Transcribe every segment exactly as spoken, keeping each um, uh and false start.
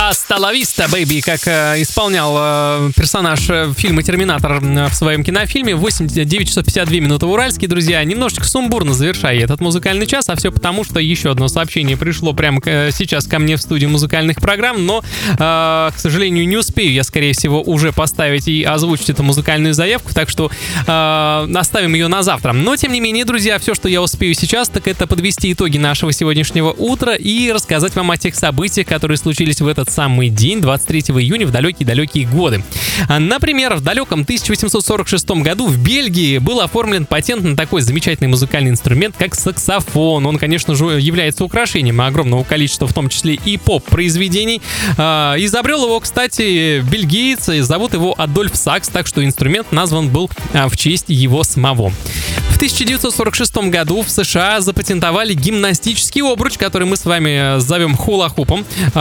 «Hasta la vista, baby», как э, исполнял э, персонаж э, фильма «Терминатор» э, в своем кинофильме. восемь девять часов пятьдесят две минуты в Уральске, друзья. Немножечко сумбурно завершая этот музыкальный час, а все потому, что еще одно сообщение пришло прямо э, сейчас ко мне в студию музыкальных программ, но, э, к сожалению, не успею я, скорее всего, уже поставить и озвучить эту музыкальную заявку, так что э, оставим ее на завтра. Но, тем не менее, друзья, все, что я успею сейчас, так это подвести итоги нашего сегодняшнего утра и рассказать вам о тех событиях, которые случились в этот самый день, двадцать третьего июня, в далекие-далекие годы. Например, в далеком тысяча восемьсот сорок шестом году в Бельгии был оформлен патент на такой замечательный музыкальный инструмент, как саксофон. Он, конечно же, является украшением огромного количества, в том числе и поп-произведений. Изобрел его, кстати, бельгиец, зовут его Адольф Сакс, так что инструмент назван был в честь его самого. В тысяча девятьсот сорок шестом году в США запатентовали гимнастический обруч, который мы с вами зовем хула-хупом.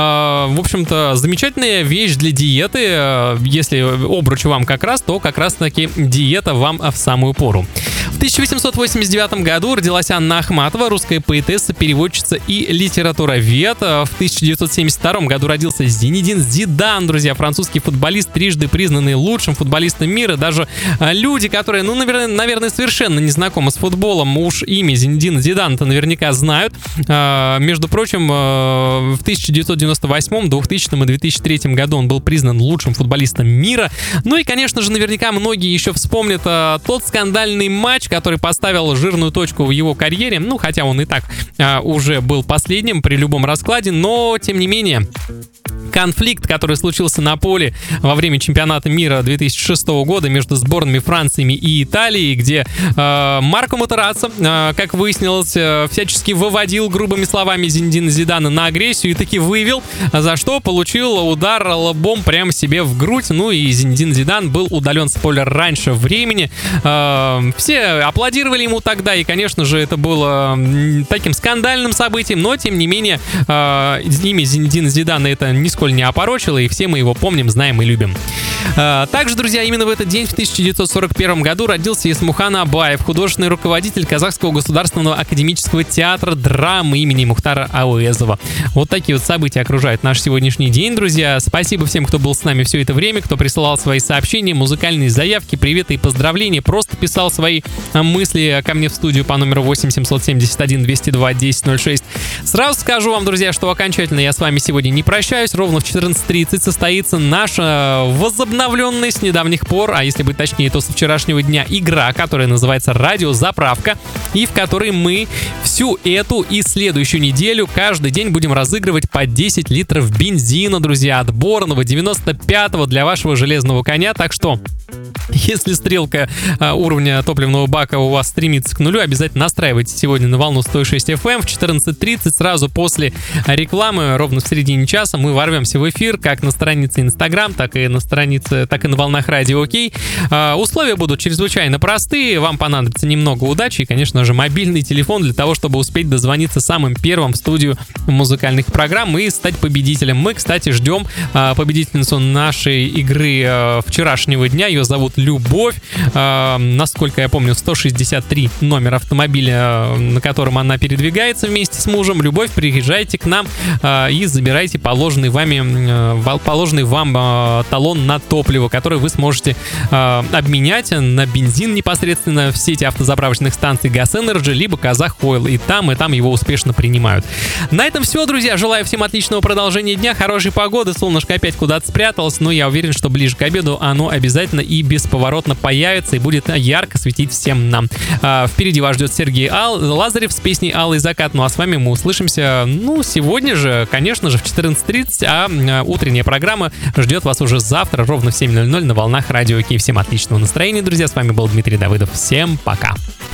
В общем-то, замечательная вещь для диеты. Если обруч вам как раз, то как раз-таки диета вам в самую пору. В тысяча восемьсот восемьдесят девятом году родилась Анна Ахматова, русская поэтесса, переводчица и литературовед. В тысяча девятьсот семьдесят втором году родился Зинедин Зидан, друзья, французский футболист, трижды признанный лучшим футболистом мира. Даже люди, которые, ну, наверное, наверное совершенно не знакомы с футболом, уж имя Зинедина Зидана-то наверняка знают. Между прочим, в тысяча девятьсот девяносто восьмом, двухтысячном и две тысячи третьем году он был признан лучшим футболистом мира. Ну и, конечно же, наверняка многие еще вспомнят тот скандальный матч, который поставил жирную точку в его карьере. Ну, хотя он и так а, уже был последним при любом раскладе, но, тем не менее, конфликт, который случился на поле во время чемпионата мира две тысячи шестого года между сборными Франции и Италии, где э, Марко Матерацци, э, как выяснилось, э, всячески выводил грубыми словами Зинедина Зидана на агрессию и таки вывел, за что получил удар лбом прямо себе в грудь. Ну и Зинедин Зидан был удален с поля раньше времени. Э, все аплодировали ему тогда, и, конечно же, это было таким скандальным событием, но, тем не менее, э, имя Зинедина Зидана это нисколько не опорочило, и все мы его помним, знаем и любим. Также, друзья, именно в этот день, в тысяча девятьсот сорок первом году, родился Исмухан Абаев, художественный руководитель Казахского государственного академического театра драмы имени Мухтара Ауэзова. Вот такие вот события окружают наш сегодняшний день, друзья. Спасибо всем, кто был с нами все это время, кто присылал свои сообщения, музыкальные заявки, приветы и поздравления, просто писал свои мысли ко мне в студию по номеру восемь семьсот семьдесят один двести два десять ноль шесть. Сразу скажу вам, друзья, что окончательно я с вами сегодня не прощаюсь. Ровно в четырнадцать тридцать состоится наша возобновленная с недавних пор, а если быть точнее, то со вчерашнего дня, игра, которая называется «Радиозаправка», и в которой мы всю эту и следующую неделю каждый день будем разыгрывать по десять литров бензина, друзья, отборного девяносто пятого для вашего железного коня. Так что, если стрелка а, уровня топливного бака у вас стремится к нулю, обязательно настраивайтесь сегодня на волну сто шесть эф эм. В четырнадцать тридцать, сразу после рекламы, ровно в середине часа, мы ворвемся в эфир как на странице Instagram, так и на странице, так и на волнах радио «Окей». А, условия будут чрезвычайно простые. Вам понадобится немного удачи и, конечно же, мобильный телефон для того, чтобы успеть дозвониться самым первым в студию музыкальных программ и стать победителем. Мы, кстати, ждем а, победительницу нашей игры а, вчерашнего дня. Ее зовут Любовь. А, насколько я помню, сто шестьдесят три номер автомобиля, на котором она передвигается вместе с мужем. Любовь, приезжайте к нам а, и забирайте положенный вами, а, положенный вам а, талон на топливо, который вы сможете а, обменять на бензин непосредственно в сети автозаправочных станций Gas Energy либо Казах Ойл. И там, и там его успешно принимают. На этом все, друзья. Желаю всем отличного продолжения дня, хорошей погоды. Солнышко опять куда-то спряталось, но я уверен, что ближе к обеду оно обязательно и бесповоротно появится и будет ярко светить всем нам. А, впереди вас ждет Сергей Ал, Лазарев с песней «Алый закат». Ну а с вами мы услышимся, ну, сегодня же, конечно же, в четырнадцать тридцать, а, а утренняя программа ждет вас уже завтра ровно в семь ноль ноль на волнах радио «Окей». Всем отличного настроения, друзья. С вами был Дмитрий Давыдов. Всем пока.